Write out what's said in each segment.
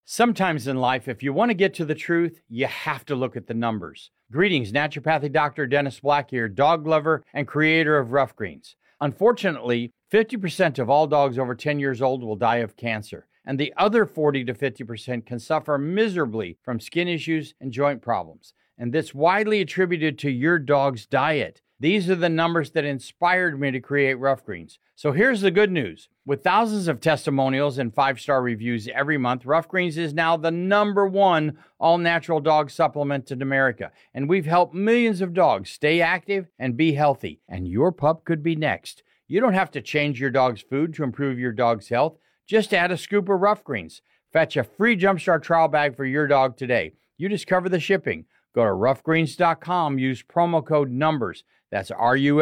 Sometimes in life, if you want to get to the truth, you have to look at the numbers. Greetings, naturopathic Dr. Dennis Black here, dog lover and creator of Rough Greens. Unfortunately, 50% of all dogs over 10 years old will die of cancer, and the other 40 to 50% can suffer miserably from skin issues and joint problems. And this widely attributed to your dog's diet. These are the numbers that inspired me to create Rough Greens. So here's the good news. With thousands of testimonials and 5-star reviews every month, Rough Greens is now the #1 all-natural dog supplement in America. And we've helped millions of dogs stay active and be healthy. And your pup could be next. You don't have to change your dog's food to improve your dog's health. Just add a scoop of Rough Greens. Fetch a free Jumpstart trial bag for your dog today. You just cover the shipping. Go to roughgreens.com, use promo code NUMBERS. That's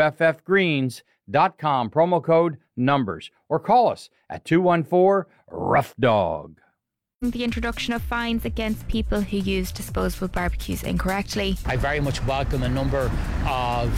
ruffgreens.com, promo code NUMBERS. Or call us at 214-ROUGH-DOG. The introduction of fines against people who use disposable barbecues incorrectly. I very much welcome a number of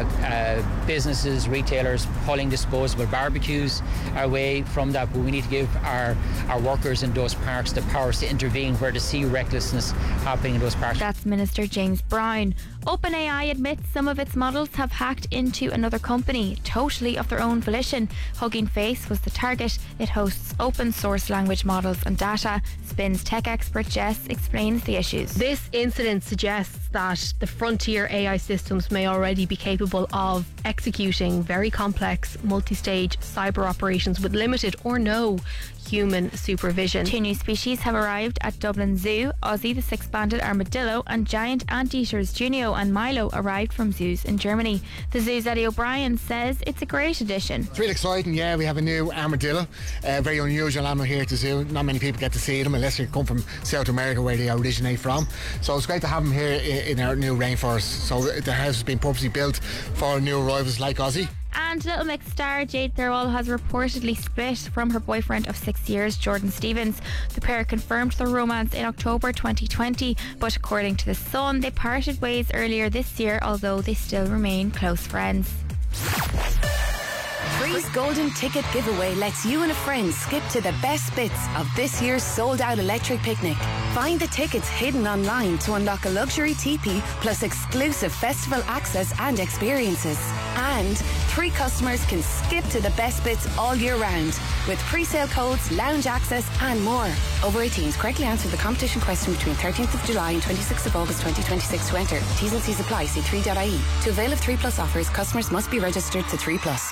businesses, retailers pulling disposable barbecues away from that, but we need to give our workers in those parks the powers to intervene where they see recklessness happening in those parks. That's Minister James Brown. OpenAI admits some of its models have hacked into another company, totally of their own volition. Hugging Face was the target. It hosts open source language models and data. Spin's tech expert Jess explains the issues. This incident suggests that the frontier AI systems may already be capable of executing very complex multi-stage cyber operations with limited or no human supervision. 2 new species have arrived at Dublin Zoo. Ozzy, the 6-banded armadillo, and giant anteaters Junio and Milo arrived from zoos in Germany. The zoo's Eddie O'Brien says it's a great addition. It's really exciting, yeah. We have a new armadillo, very unusual animal here at the zoo. Not many people get to see them unless you come from South America where they originate from. So it's great to have them here in our new rainforest. So the house has been purposely built for new arrivals like Ozzy. And Little Mix star Jade Thirlwall has reportedly split from her boyfriend of 6 years, Jordan Stevens. The pair confirmed their romance in October 2020, but according to The Sun, they parted ways earlier this year, although they still remain close friends. Free's Golden Ticket Giveaway lets you and a friend skip to the best bits of this year's sold-out electric picnic. Find the tickets hidden online to unlock a luxury teepee plus exclusive festival access and experiences. And 3 customers can skip to the best bits all year round with pre-sale codes, lounge access and more. Over 18s, correctly answer the competition question between 13th of July and 26th of August 2026 to enter. T's and C's apply. See 3.ie. To avail of 3 Plus offers, customers must be registered to 3 Plus.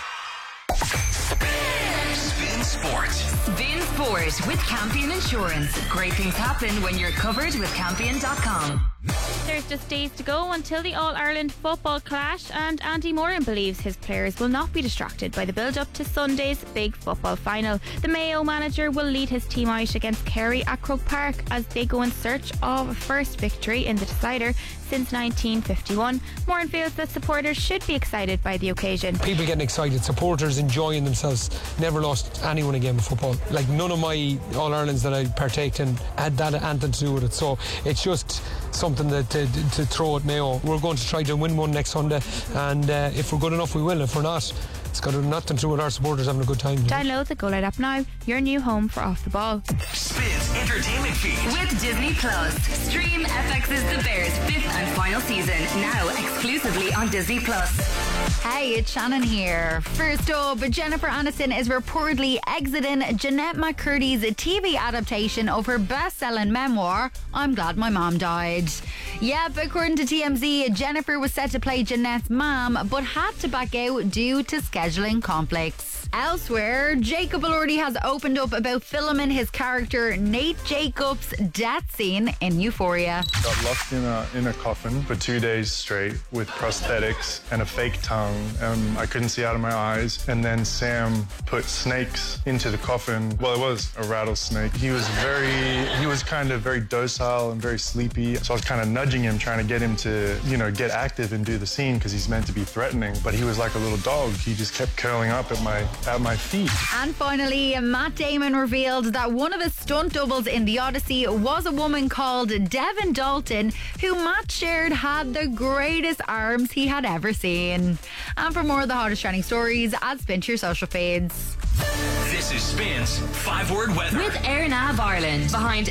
Spin Sport. Spin Sport with Campion Insurance. Great things happen when you're covered with Campion.com. There's just days to go until the All-Ireland football clash, and Andy Moran believes his players will not be distracted by the build-up to Sunday's big football final. The Mayo manager will lead his team out against Kerry at Croke Park as they go in search of a first victory in the decider since 1951. Moran feels that supporters should be excited by the occasion. People getting excited, supporters enjoying themselves. Never lost anyone a game of football. Like, none of my All-Irelands that I partake in had that anything to do with it. So it's just something that to throw at Mayo. We're going to try to win one next Sunday, and if we're good enough we will. If we're not, it's got nothing to do with our supporters having a good time. Download the Go Light app now, your new home for Off the Ball. Spins Entertainment Feed With Disney Plus. Stream FX's The Bears 5th and final season, now exclusively on Disney Plus. Hey, it's Shannon here. First up, Jennifer Aniston is reportedly exiting Jeanette McCurdy's TV adaptation of her best-selling memoir, I'm Glad My Mom Died. Yep, according to TMZ, Jennifer was set to play Jeanette's mom, but had to back out due to scheduling conflicts. Elsewhere, Jacob Elordi has opened up about filming his character Nate Jacobs' death scene in Euphoria. Got locked in a coffin for 2 days straight with prosthetics and a fake tongue. I couldn't see out of my eyes. And then Sam put snakes into the coffin. Well, it was a rattlesnake. He was kind of very docile and very sleepy. So I was kind of nudging him, trying to get him to, get active and do the scene because he's meant to be threatening. But he was like a little dog. He just kept curling up at my feet. And finally, Matt Damon revealed that one of his stunt doubles in The Odyssey was a woman called Devin Dalton, who Matt shared had the greatest arms he had ever seen. And for more of the hottest trending stories, add Spin to your social feeds. This is Spin's 5-word weather. With AirNav Ireland. Behind